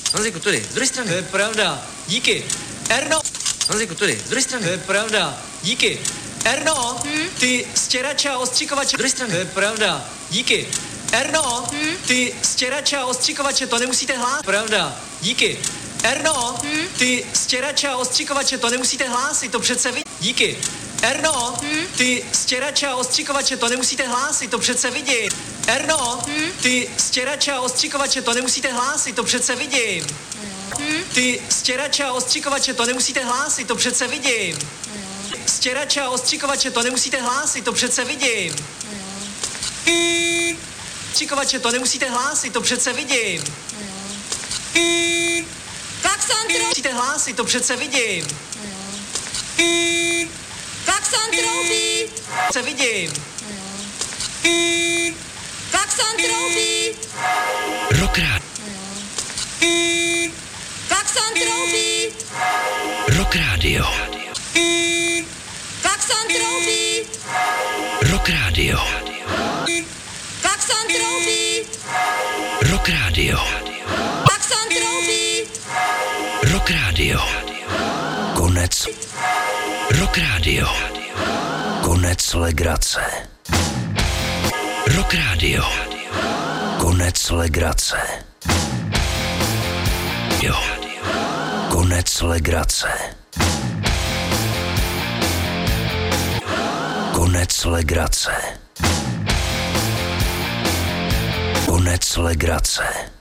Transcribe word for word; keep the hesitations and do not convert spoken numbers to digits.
Honziku, tudy, z druhé strany. To je pravda. Díky. Erno. Honziku, tudy, z druhé strany. To je pravda. Díky. Erno, hmm? ty stěrače a ostřikovače. Z druhé strany. To je pravda. Díky. Erno, hmm? ty stěrače a ostřikovače, to nemusíte hlásit. Pravda. Díky. Erno, hmm? ty stěrače a ostřikovače, to nemusíte hlásit, to přece vidí. Díky. Erno, hmm? ty stěrače a ostřikovače, to nemusíte hlásit, to přece vidím. Erno, hmm? ty stěrače a ostřikovače, to nemusíte hlásit, to přece vidím. Hmm? Ty stěrače a ostřikovače, to nemusíte hlásit, to přece vidím. Stěrače a ostřikovače, to nemusíte hlásit, to přece vidím. Ostřikovače, to nemusíte hlásit, to přece vidím. Klaxon Musíte hlásit, to přece vidím. Klaxon troubí. Přece vidím. Klaxon troubí. Rockrát. Klaxon troubí. Rock Radio. Klaxon troubí. Rock Radio. Klaxon troubí. Rock Radio. Klaxon troubí. Rock Radio. Konec. Rock Radio. Konec legrace. Rock Radio. Konec legrace. Jo. Konec legrace. Konec legrace. Konec legrace.